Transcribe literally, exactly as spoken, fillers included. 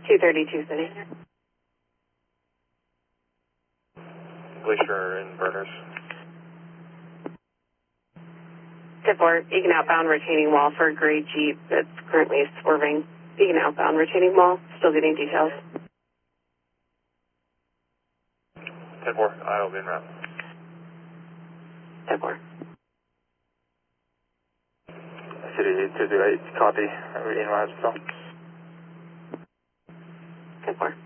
two thirty-two City. Glacier inverters. ten four, Beacon outbound retaining wall for a gray Jeep that's currently swerving. Beacon outbound retaining wall, still getting details. ten four, I'll be in route. ten four. City two zero eight, copy. Are we in route as well? ten four.